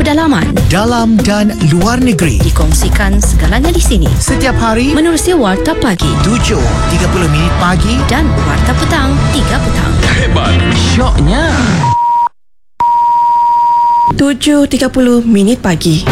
pedalaman, dalam dan luar negeri. dikongsikan segalanya di sini. Setiap hari Menerusi Warta Pagi 7.30 minit pagi dan Warta Petang 3 petang. Hebat, syoknya. 7.30 minit pagi.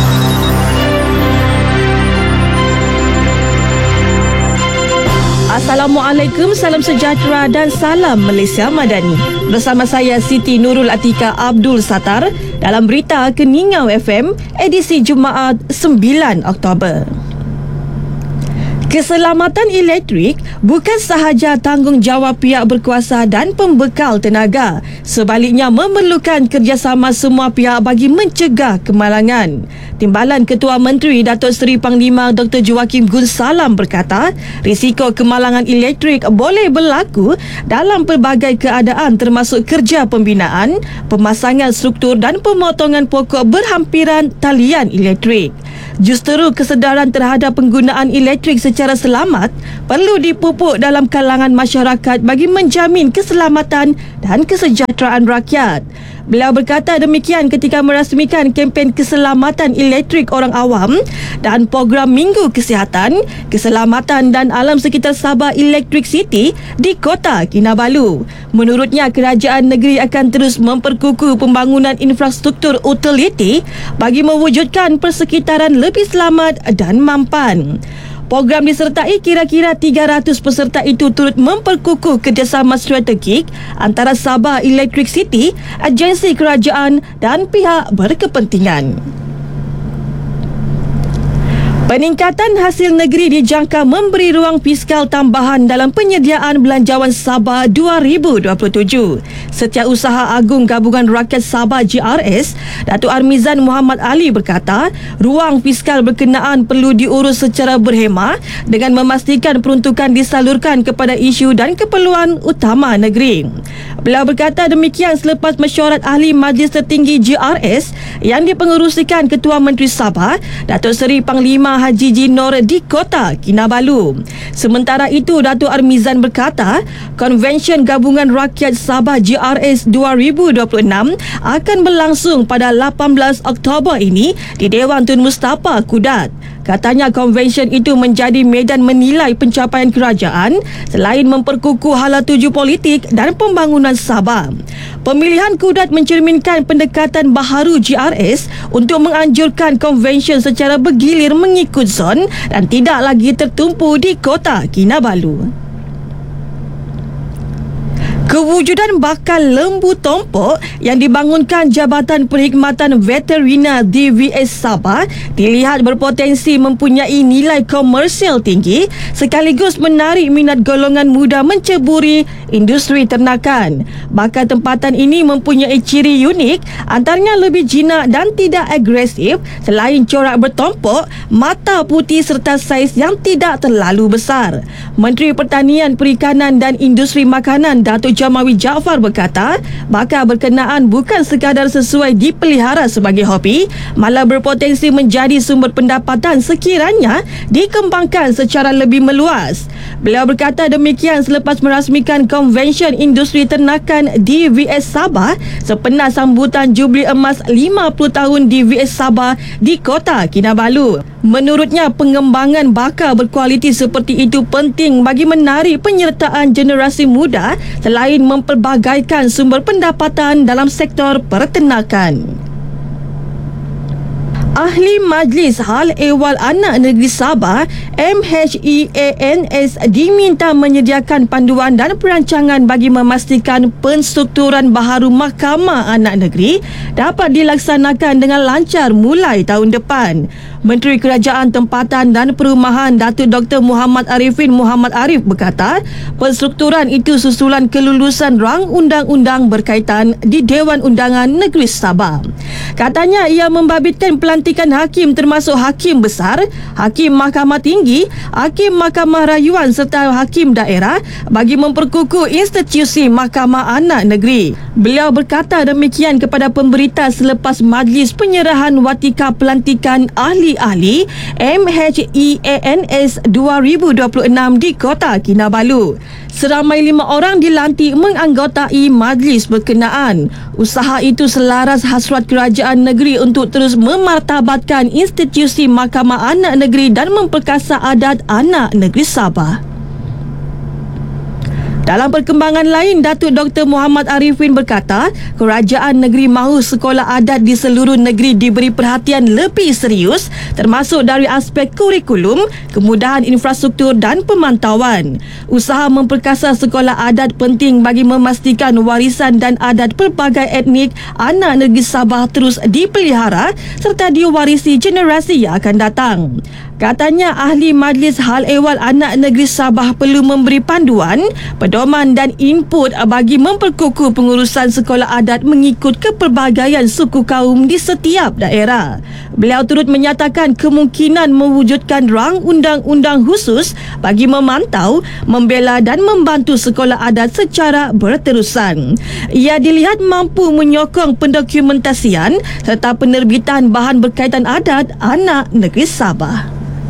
Assalamualaikum, salam sejahtera dan salam Malaysia Madani. Bersama saya Siti Nurul Atika Abdul Sattar dalam berita Keningau FM edisi Jumaat 9 Oktober. Keselamatan elektrik bukan sahaja tanggungjawab pihak berkuasa dan pembekal tenaga. Sebaliknya memerlukan kerjasama semua pihak bagi mencegah kemalangan. Timbalan Ketua Menteri Datuk Seri Panglima Dr. Joaquim Gun Salam berkata, risiko kemalangan elektrik boleh berlaku dalam pelbagai keadaan termasuk kerja pembinaan, pemasangan struktur dan pemotongan pokok berhampiran talian elektrik. Justeru kesedaran terhadap penggunaan elektrik secara selamat perlu dipupuk dalam kalangan masyarakat bagi menjamin keselamatan dan kesejahteraan rakyat. Beliau berkata demikian ketika merasmikan kempen keselamatan elektrik orang awam dan program Minggu Kesihatan, Keselamatan dan Alam Sekitar Sabah Electric City di Kota Kinabalu. Menurutnya, kerajaan negeri akan terus memperkukuh pembangunan infrastruktur utiliti bagi mewujudkan persekitaran lebih selamat dan mampan. Program disertai kira-kira 300 peserta itu turut memperkukuh kerjasama strategik antara Sabah Electric City, agensi kerajaan dan pihak berkepentingan. Peningkatan hasil negeri dijangka memberi ruang fiskal tambahan dalam penyediaan belanjawan Sabah 2027. Setiausaha Agung Gabungan Rakyat Sabah GRS, Datuk Armizan Muhammad Ali berkata, ruang fiskal berkenaan perlu diurus secara berhemah dengan memastikan peruntukan disalurkan kepada isu dan keperluan utama negeri. Beliau berkata demikian selepas mesyuarat ahli Majlis Tertinggi GRS yang dipengerusikan Ketua Menteri Sabah, Datuk Seri Panglima Haji Jinor di Kota Kinabalu. Sementara itu, Datuk Armizan berkata, Konvensyen Gabungan Rakyat Sabah GRS 2026 akan berlangsung pada 18 Oktober ini di Dewan Tun Mustapa Kudat. Katanya konvensyen itu menjadi medan menilai pencapaian kerajaan selain memperkukuh hala tuju politik dan pembangunan Sabah. Pemilihan Kudat mencerminkan pendekatan baharu GRS untuk menganjurkan konvensyen secara bergilir mengikut zon dan tidak lagi tertumpu di Kota Kinabalu. Kewujudan bakal lembu tompok yang dibangunkan Jabatan Perkhidmatan Veterina DVS Sabah dilihat berpotensi mempunyai nilai komersial tinggi sekaligus menarik minat golongan muda menceburi industri ternakan. Bakal tempatan ini mempunyai ciri unik, antaranya lebih jinak dan tidak agresif selain corak bertompok, mata putih serta saiz yang tidak terlalu besar. Menteri Pertanian, Perikanan dan Industri Makanan Datuk Jamawi Jaafar berkata, bakal berkenaan bukan sekadar sesuai dipelihara sebagai hobi, malah berpotensi menjadi sumber pendapatan sekiranya dikembangkan secara lebih meluas. Beliau berkata demikian selepas merasmikan Konvensyen Industri Ternakan DVS Sabah sempena sambutan Jubli Emas 50 tahun DVS Sabah di Kota Kinabalu. Menurutnya, pengembangan bakal berkualiti seperti itu penting bagi menarik penyertaan generasi muda selain mempelbagaikan sumber pendapatan dalam sektor perternakan. Ahli Majlis Hal Ehwal Anak Negeri Sabah MHEANS diminta menyediakan panduan dan perancangan bagi memastikan penstrukturan baharu Mahkamah Anak Negeri dapat dilaksanakan dengan lancar mulai tahun depan. Menteri Kerajaan Tempatan dan Perumahan Datuk Dr. Muhammad Arifin Muhammad Arif berkata, penstrukturan itu susulan kelulusan rang undang-undang berkaitan di Dewan Undangan Negeri Sabah. Katanya ia membabitkan pelantikan pelantikan hakim termasuk hakim besar, hakim Mahkamah Tinggi, hakim Mahkamah Rayuan serta hakim daerah bagi memperkukuh institusi Mahkamah Anak Negeri. Beliau berkata demikian kepada pemberita selepas majlis penyerahan watika pelantikan ahli-ahli MHEANS 2026 di Kota Kinabalu. Seramai 5 orang dilantik menganggotai majlis berkenaan. Usaha itu selaras hasrat kerajaan negeri untuk terus memartabatkan institusi Mahkamah Anak Negeri dan memperkasa adat anak negeri Sabah. Dalam perkembangan lain, Datuk Dr. Muhammad Arifin berkata, kerajaan negeri mahu sekolah adat di seluruh negeri diberi perhatian lebih serius termasuk dari aspek kurikulum, kemudahan infrastruktur dan pemantauan. Usaha memperkasa sekolah adat penting bagi memastikan warisan dan adat pelbagai etnik anak negeri Sabah terus dipelihara serta diwarisi generasi yang akan datang. Katanya ahli Majlis Hal Ehwal Anak Negeri Sabah perlu memberi panduan, pedoman dan input bagi memperkukuh pengurusan sekolah adat mengikut kepelbagaian suku kaum di setiap daerah. Beliau turut menyatakan kemungkinan mewujudkan rang undang-undang khusus bagi memantau, membela dan membantu sekolah adat secara berterusan. Ia dilihat mampu menyokong pendokumentasian serta penerbitan bahan berkaitan adat anak negeri Sabah.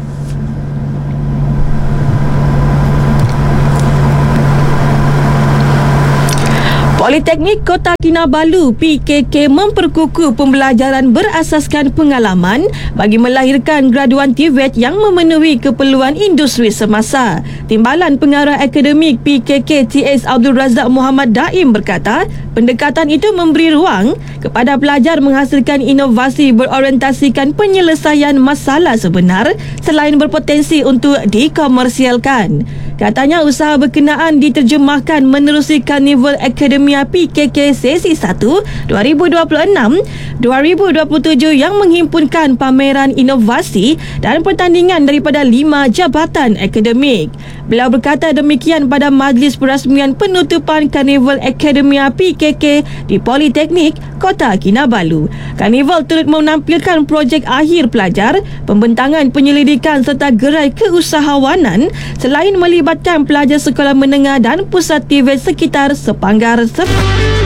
Politeknik Kota Kinabalu PKK memperkukuh pembelajaran berasaskan pengalaman bagi melahirkan graduan TVET yang memenuhi keperluan industri semasa. Timbalan Pengarah Akademik PKK TS Abdul Razak Muhammad Daim berkata, pendekatan itu memberi ruang kepada pelajar menghasilkan inovasi berorientasikan penyelesaian masalah sebenar selain berpotensi untuk dikomersialkan. Katanya usaha berkenaan diterjemahkan menerusi Karnival Akademia PKK Sesi 1 2026-2027 yang menghimpunkan pameran inovasi dan pertandingan daripada 5 jabatan akademik. Beliau berkata demikian pada majlis perasmian penutupan Karnival Akademia PKK di Politeknik Kota Kinabalu. Karnival turut menampilkan projek akhir pelajar, pembentangan penyelidikan serta gerai keusahawanan selain melibatkan pelajar sekolah menengah dan pusat TVET sekitar sepanggar